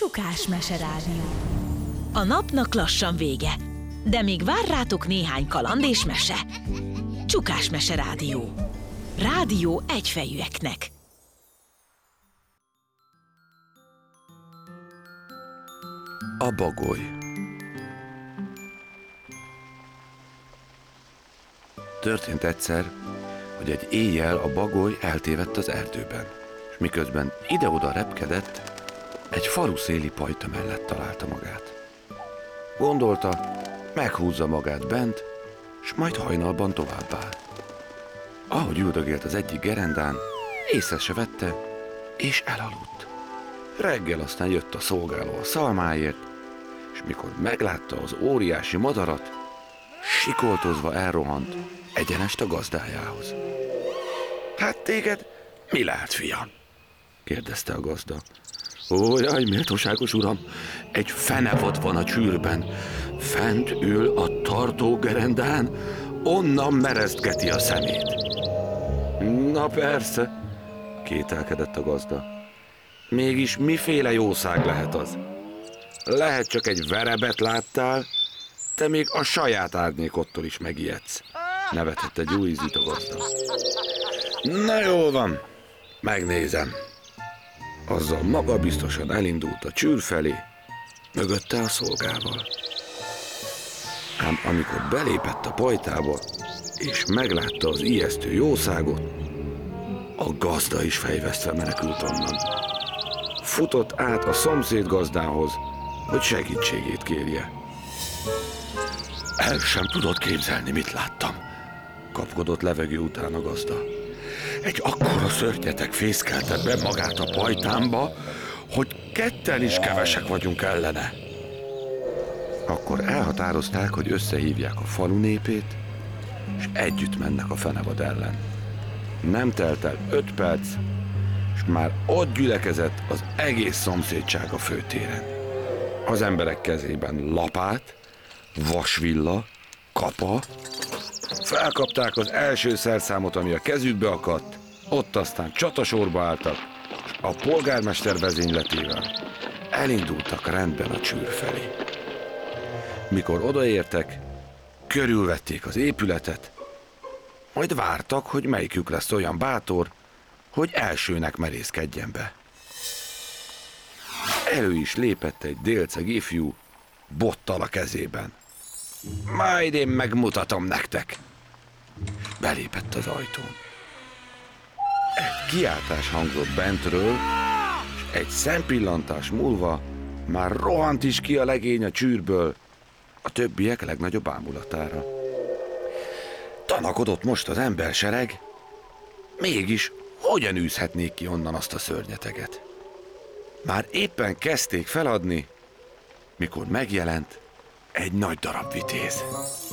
Csukás Meserádió. A napnak lassan vége, de még vár rátok néhány kaland és mese. Csukás Meserádió. Rádió egyfejűeknek. A bagoly. Történt egyszer, hogy egy éjjel a bagoly eltévedt az erdőben, és miközben ide-oda repkedett, egy faluszéli pajta mellett találta magát. Gondolta, meghúzza magát bent, és majd hajnalban továbbáll. Ahogy üldögélt az egyik gerendán, észre se vette, és elaludt. Reggel aztán jött a szolgáló a szalmáért, és mikor meglátta az óriási madarat, sikoltozva elrohant egyenest a gazdájához. Hát téged mi lát, fiam? Kérdezte a gazda. Ó, jaj, méltóságos uram, egy fenevad van a csűrben. Fent ül a tartógerendán, onnan mereztgeti a szemét. Na persze, kételkedett a gazda. Mégis miféle jószág lehet az? Lehet csak egy verebet láttál, te még a saját árnyékottól is megijedsz. Nevetett egy új ízűt a gazda. Na jól van, megnézem. Azzal magabiztosan elindult a csűr felé, mögötte a szolgával. Ám amikor belépett a pajtába, és meglátta az ijesztő jószágot, a gazda is fejvesztve menekült onnan. Futott át a szomszéd gazdához, hogy segítségét kérje. El sem tudod képzelni, mit láttam, kapkodott levegő után a gazda. Egy akkora szörnyetek fészkelte be magát a pajtámba, hogy ketten is kevesek vagyunk ellene. Akkor elhatározták, hogy összehívják a falu népét, és együtt mennek a fenevad ellen. Nem telt el 5 perc, és már ott gyülekezett az egész szomszédság a főtéren. Az emberek kezében lapát, vasvilla, kapa, felkapták az első szerszámot, ami a kezükbe akadt, ott aztán csatasorba álltak, és a polgármester vezényletével elindultak rendben a csűr felé. Mikor odaértek, körülvették az épületet, majd vártak, hogy melyikük lesz olyan bátor, hogy elsőnek merészkedjen be. Elő is lépett egy délceg ifjú, bottal a kezében. Majd én megmutatom nektek. Belépett az ajtón. Egy kiáltás hangzott bentről, és egy szempillantás múlva már rohant is ki a legény a csűrből, a többiek legnagyobb ámulatára. Tanakodott most az embersereg, mégis hogyan űzhetnék ki onnan azt a szörnyeteget? Már éppen kezdték feladni, mikor megjelent egy nagy darab vitéz.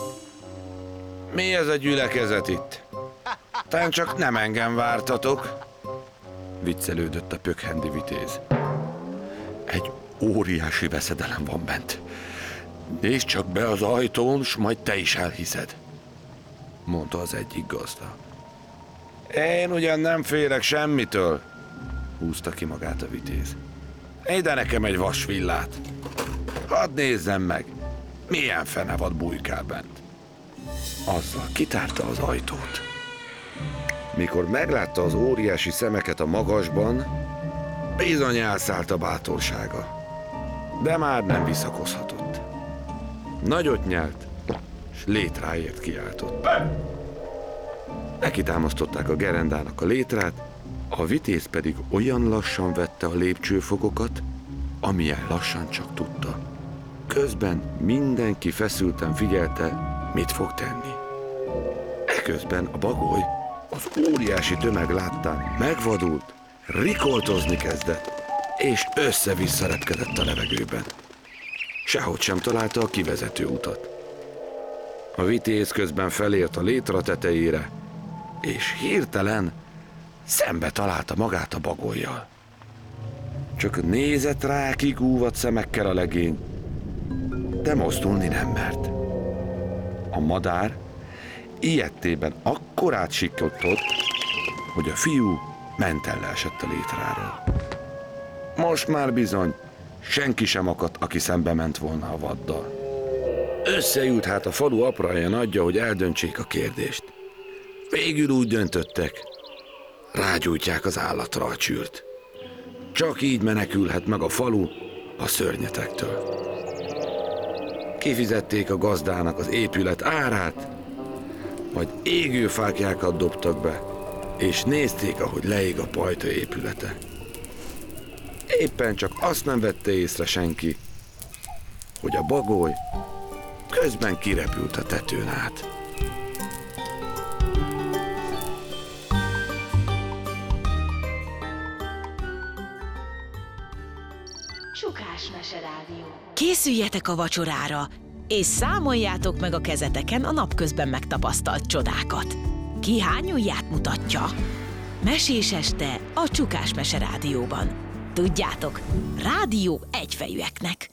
Mi ez a gyülekezet itt? Tán csak nem engem vártatok? Viccelődött a pökhendi vitéz. Egy óriási veszedelem van bent. Nézd csak be az ajtón, s majd te is elhiszed, mondta az egyik gazda. Én ugyan nem félek semmitől, húzta ki magát a vitéz. Ide nekem egy vasvillát. Hadd nézzem meg, milyen fenevad bujkál bent. Azzal kitárta az ajtót. Mikor meglátta az óriási szemeket a magasban, bizony elszállt a bátorsága. De már nem visszakozhatott. Nagyot nyelt, s létráért kiáltott. Nekitámasztották a gerendának a létrát, a vitéz pedig olyan lassan vette a lépcsőfokokat, amilyen lassan csak tudta. Közben mindenki feszülten figyelte, mit fog tenni. Eközben a bagoly az óriási tömeg láttán megvadult, rikoltozni kezdett, és össze-vissza repkedett a levegőben. Sehogy sem találta a kivezető utat. A vitéz közben felért a létra tetejére, és hirtelen szembe találta magát a bagollyal. Csak nézett rá kigúvadt szemekkel a legény, de mozdulni nem mert. A madár ijedtében akkorát siklottott, hogy a fiú mentellel esett a létráról. Most már bizony Senki sem akadt, aki szembe ment volna a vaddal. Összeült hát a falu apraja nagyja, hogy eldöntsék a kérdést. Végül úgy döntöttek, rágyújtják az állatra a csűrt. Csak így menekülhet meg a falu a szörnyetektől. Kifizették a gazdának az épület árát, majd égőfáklyákat dobtak be, és nézték, ahogy leég a pajta épülete. Éppen csak azt nem vette észre senki, hogy a bagoly közben kirepült a tetőn át. Csukás Meserádió. Készüljetek a vacsorára, és számoljátok meg a kezeteken a napközben megtapasztalt csodákat. Ki hány ujját mutatja? Mesés este a Csukás Meserádióban. Tudjátok, rádió egyfejűeknek.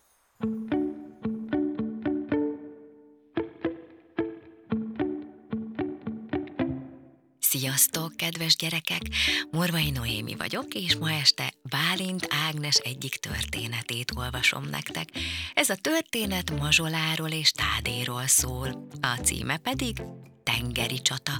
Sziasztok, kedves gyerekek! Morvai Noémi vagyok, és ma este Bálint Ágnes egyik történetét olvasom nektek. Ez a történet Mazsoláról és Tádéról szól, a címe pedig Tengeri csata.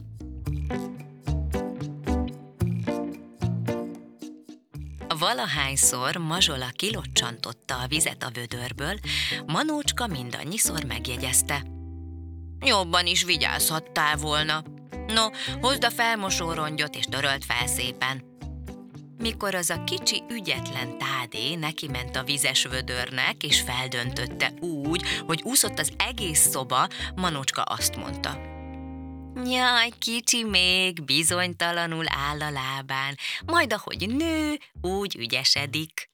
Valahányszor Mazsola kilocsantotta a vizet a vödörből, Manócska mindannyiszor megjegyezte. Jobban is vigyázhattál volna. No, hozd a felmosórongyot és töröld fel szépen. Mikor az a kicsi ügyetlen Tádé nekiment a vizes vödörnek, és feldöntötte úgy, hogy úszott az egész szoba, Manócska azt mondta. Jaj, kicsi még, bizonytalanul áll a lábán, majd ahogy nő, úgy ügyesedik.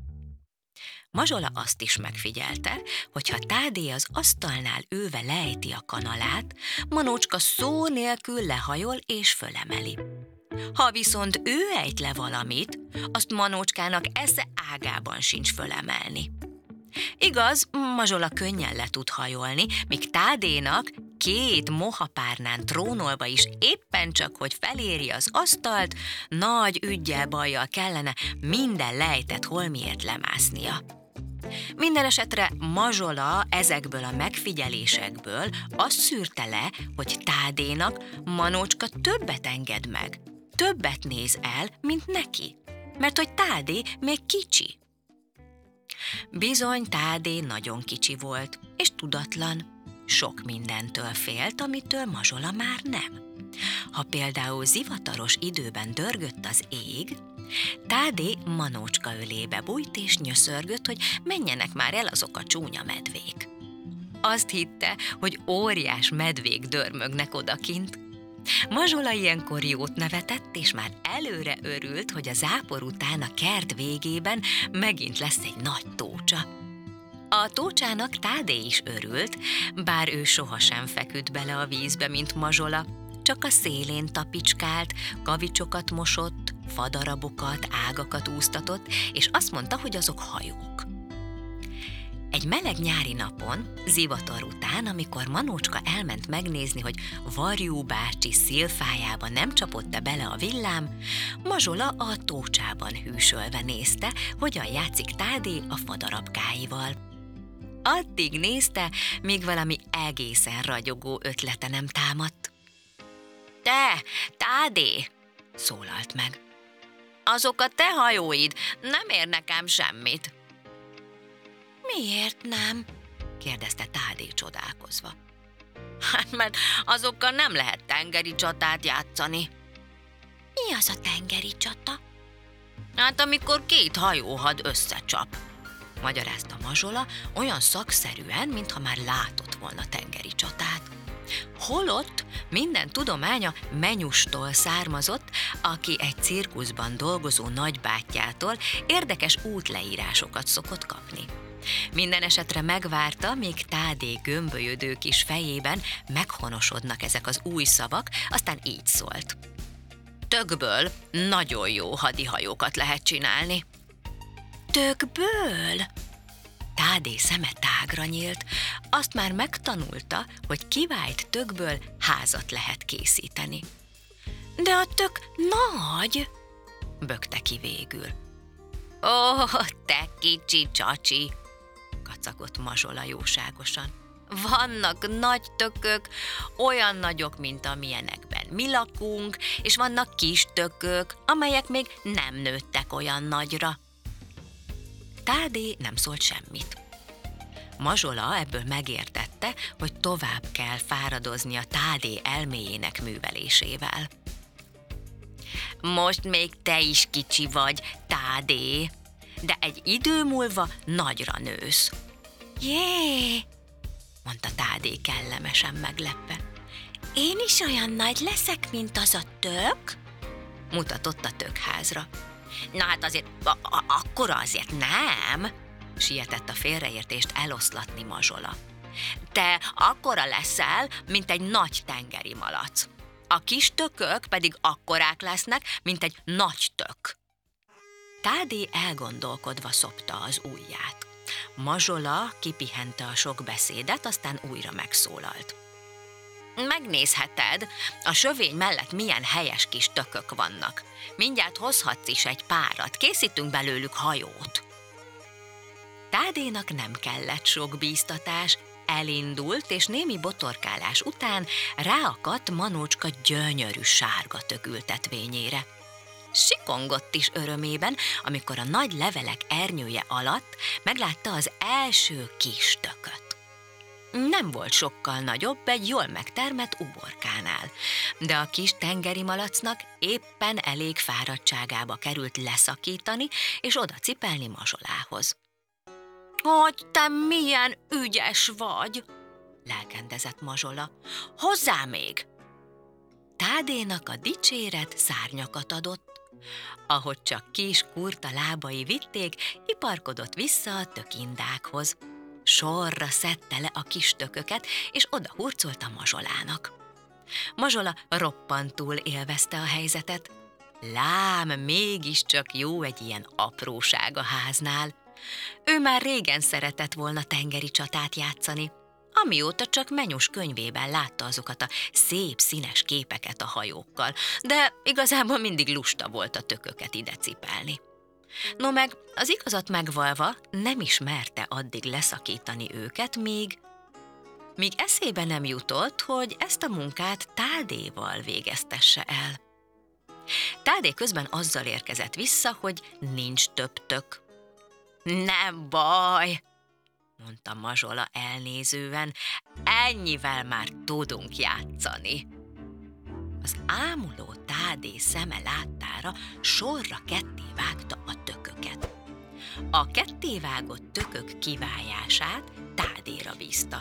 Mazsola azt is megfigyelte, hogy ha Tádé az asztalnál ülve lejti a kanalát, Manócska szó nélkül lehajol és fölemeli. Ha viszont ő ejt le valamit, azt Manócskának esze ágában sincs fölemelni. Igaz, Mazsola könnyen le tud hajolni, míg Tádénak 2 mohapárnán trónolva is éppen csak, hogy feléri az asztalt, nagy üggyel-bajjal kellene minden lejtett holmiért lemásznia. Minden esetre Mazsola ezekből a megfigyelésekből azt szűrte le, hogy Tádénak Manócska többet enged meg, többet néz el, mint neki, mert hogy Tádé még kicsi. Bizony Tádé nagyon kicsi volt, és tudatlan. Sok mindentől félt, amitől Mazsola már nem. Ha például zivataros időben dörgött az ég, Tádé Manócska ölébe bújt és nyöszörgött, hogy menjenek már el azok a csúnya medvék. Azt hitte, hogy óriás medvék dörmögnek odakint. Mazsola ilyenkor jót nevetett, és már előre örült, hogy a zápor után a kert végében megint lesz egy nagy tócsa. A tócsának Tádé is örült, bár ő sohasem feküdt bele a vízbe, mint Mazsola, csak a szélén tapicskált, kavicsokat mosott, fadarabokat, ágakat úsztatott, és azt mondta, hogy azok hajók. Egy meleg nyári napon, zivatar után, amikor Manócska elment megnézni, hogy Varjú bácsi szilfájába nem csapott-e bele a villám, Mazsola a tócsában hűsölve nézte, hogyan játszik Tádé a fadarabkáival. Addig nézte, míg valami egészen ragyogó ötlete nem támadt. Te, Tádé, szólalt meg. Azok a te hajóid nem érnek ám semmit. Miért nem? kérdezte Tádé csodálkozva. Hát, mert azokkal nem lehet tengeri csatát játszani. Mi az a tengeri csata? Hát, amikor 2 hajóhad összecsap, magyarázta Mazsola olyan szakszerűen, mintha már látott volna tengeri csatát. Holott minden tudománya Menyustól származott, aki egy cirkuszban dolgozó nagybátyjától érdekes útleírásokat szokott kapni. Minden esetre megvárta, míg Tádé gömbölyödő kis fejében meghonosodnak ezek az új szavak, aztán így szólt. Tökből nagyon jó hadihajókat lehet csinálni. Tökből? Tádé szeme tágra nyílt, azt már megtanulta, hogy kivált tökből házat lehet készíteni. De a tök nagy, bökte ki végül. Ó, te kicsi csacsi, kacagott Mazsola jóságosan. Vannak nagy tökök, olyan nagyok, mint amilyenekben mi lakunk, és vannak kis tökök, amelyek még nem nőttek olyan nagyra. Tádé nem szólt semmit. Mazsola ebből megértette, hogy tovább kell fáradoznia Tádé elméjének művelésével. Most még te is kicsi vagy, Tádé, de egy idő múlva nagyra nősz. Jé, mondta Tádé kellemesen meglepve. Én is olyan nagy leszek, mint az a tök? Mutatott a tökházra. Na hát azért, akkora azért nem, sietett a félreértést eloszlatni Mazsola. Te akkora leszel, mint egy nagy tengeri malac. A kis tökök pedig akkorák lesznek, mint egy nagy tök. Tádé elgondolkodva szopta az ujját. Mazsola kipihente a sok beszédet, aztán újra megszólalt. Megnézheted, a sövény mellett milyen helyes kis tökök vannak. Mindjárt hozhatsz is egy párat, készítünk belőlük hajót. Tádénak nem kellett sok bíztatás, elindult, és némi botorkálás után ráakadt Manócska gyönyörű sárga tök ültetvényére. Sikongott is örömében, amikor a nagy levelek ernyője alatt meglátta az első kis tököt. Nem volt sokkal nagyobb egy jól megtermett uborkánál, de a kis tengeri malacnak éppen elég fáradtságába került leszakítani és oda cipelni Mazsolához. Hogy te milyen ügyes vagy, lelkendezett Mazsola. Hozzá még! Tádénak a dicséret szárnyakat adott. Ahogy csak kis kurta lábai vitték, iparkodott vissza a tökindákhoz. Sorra szedte le a kis tököket, és oda hurcolta Mazsolának. Mazsola roppantul élvezte a helyzetet. Lám, mégiscsak jó egy ilyen apróság a háznál. Ő már régen szeretett volna tengeri csatát játszani, amióta csak Menyus könyvében látta azokat a szép színes képeket a hajókkal, de igazából mindig lusta volt a tököket ide cipelni. No meg az igazat megvalva nem is merte addig leszakítani őket, míg eszébe nem jutott, hogy ezt a munkát Tádéval végeztesse el. Tádé közben azzal érkezett vissza, hogy nincs több tök. Nem baj, mondta Mazsola elnézően, ennyivel már tudunk játszani. Az ámuló Tádé szeme láttára sorra kettévágta a tököket. A kettévágott tökök kivágását Tádéra bízta.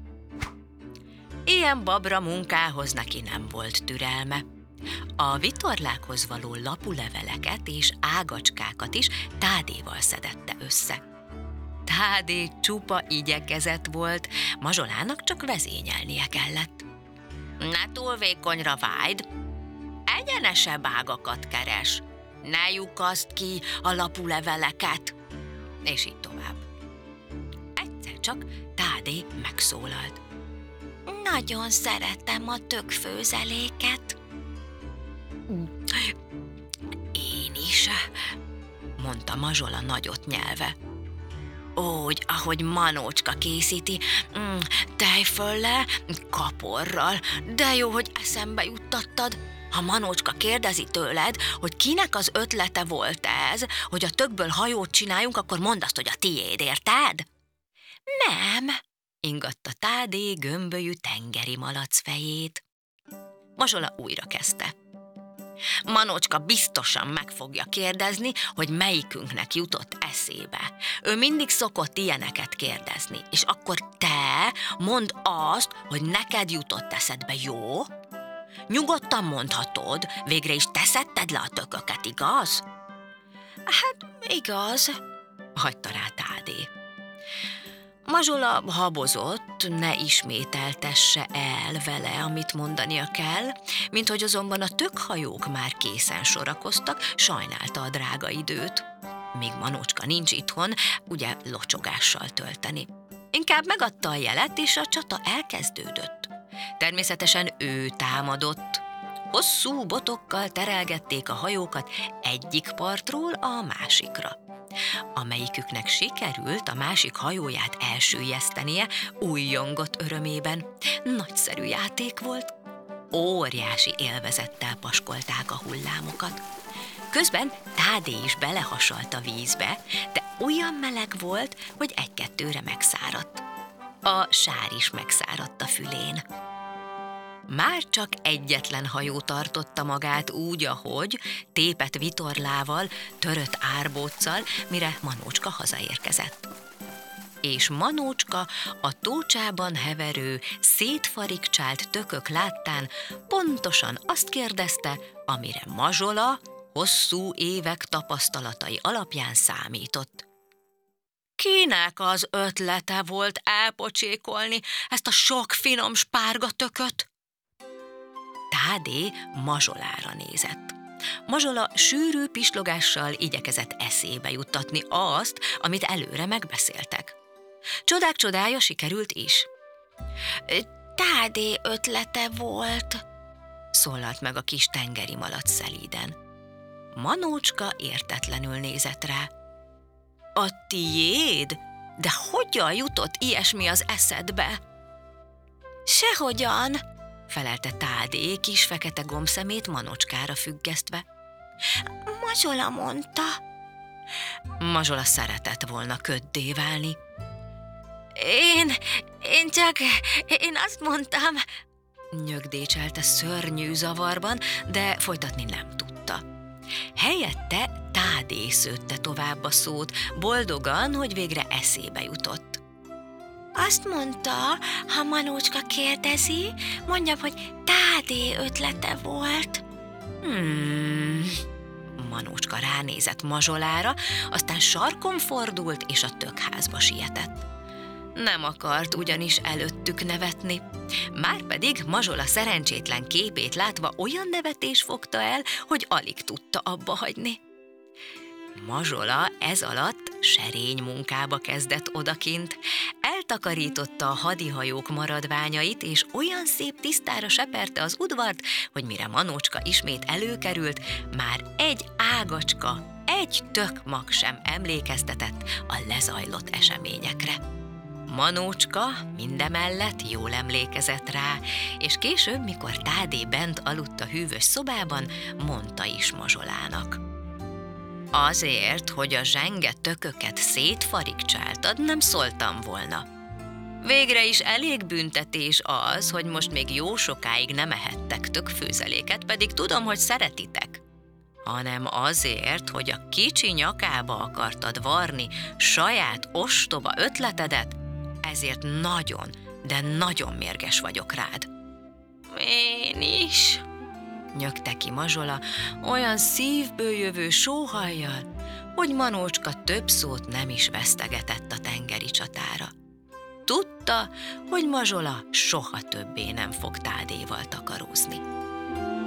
Ilyen babra munkához neki nem volt türelme. A vitorlákhoz való lapuleveleket és ágacskákat is Tádéval szedette össze. Tádé csupa igyekezett volt, Mazsolának csak vezényelnie kellett. Ne túl vékonyra vájd, egyenesebb ágakat keres, ne lyukaszd ki a lapuleveleket, és így tovább. Egyszer csak Tádé megszólalt. Nagyon szeretem a tökfőzeléket. Én is, mondta Mazsola nagyot nyelve. Úgy, ahogy Manócska készíti, tejföllel, kaporral, de jó, hogy eszembe juttattad. Ha Manócska kérdezi tőled, hogy kinek az ötlete volt ez, hogy a tökből hajót csináljunk, akkor mondd azt, hogy a tiéd, érted? Nem, ingatta Tádé gömbölyű tengeri malac fejét. Mazsola újra kezdte. Manócska biztosan meg fogja kérdezni, hogy melyikünknek jutott eszébe. Ő mindig szokott ilyeneket kérdezni, és akkor te mondd azt, hogy neked jutott eszedbe, jó? Nyugodtan mondhatod, végre is te szedted le a tököket, igaz? Hát, igaz, hagyta rá Tádé. Mazsola habozott, ne ismételtesse el vele, amit mondania kell, minthogy azonban a tökhajók már készen sorakoztak, sajnálta a drága időt. Míg Manócska nincs itthon, ugye locsogással tölteni. Inkább megadta a jelet, és a csata elkezdődött. Természetesen ő támadott. Hosszú botokkal terelgették a hajókat egyik partról a másikra. Amelyiküknek sikerült a másik hajóját elsüllyesztenie, újjongott örömében. Nagyszerű játék volt. Óriási élvezettel paskolták a hullámokat. Közben Tádé is belehasalt a vízbe, de olyan meleg volt, hogy egy-kettőre megszáradt. A sár is megszáradt a fülén. Már csak egyetlen hajó tartotta magát úgy, ahogy, tépett vitorlával, törött árbóccal, mire Manócska hazaérkezett. És Manócska a tócsában heverő, szétfarigcsált tökök láttán pontosan azt kérdezte, amire Mazsola hosszú évek tapasztalatai alapján számított. Kinek az ötlete volt elpocsékolni ezt a sok finom spárgatököt? Tádé Mazsolára nézett. Mazsola sűrű pislogással igyekezett eszébe juttatni azt, amit előre megbeszéltek. Csodák csodája sikerült is. Tádé ötlete volt, szólalt meg a kis tengeri malac szelíden. Manócska értetlenül nézett rá. A tiéd? De hogyan jutott ilyesmi az eszedbe? Sehogyan, felelte Tádé kis fekete gombszemét Manócskára függesztve. Mazsola mondta. Mazsola szeretett volna köddé válni. Én azt mondtam, nyögdécselte szörnyű zavarban, de folytatni nem tudta. Helyette Tádé szőtte tovább a szót, boldogan, hogy végre eszébe jutott. Azt mondta, ha Manócska kérdezi, mondjam, hogy Tádé ötlete volt. Manócska ránézett Mazsolára, aztán sarkon fordult, és a tökházba sietett. Nem akart ugyanis előttük nevetni. Márpedig Mazsola szerencsétlen képét látva olyan nevetés fogta el, hogy alig tudta abba hagyni. Mazsola ez alatt serény munkába kezdett odakint, eltakarította a hadihajók maradványait, és olyan szép tisztára seperte az udvart, hogy mire Manócska ismét előkerült, már egy ágacska, egy tökmag sem emlékeztetett a lezajlott eseményekre. Manócska mindemellett jól emlékezett rá, és később, mikor Tádé bent aludt a hűvös szobában, mondta is Mazsolának. Azért, hogy a zsenge tököket szétfarigcsáltad, nem szóltam volna. Végre is elég büntetés az, hogy most még jó sokáig nem ehettek tökfőzeléket, pedig tudom, hogy szeretitek. Hanem azért, hogy a kicsi nyakába akartad varni saját ostoba ötletedet, ezért nagyon, de nagyon mérges vagyok rád. Én is, nyögte ki Mazsola olyan szívből jövő sóhajjal, hogy Manócska több szót nem is vesztegetett a tengeri csatára. Tudta, hogy Mazsola soha többé nem fog Tádéval takarózni.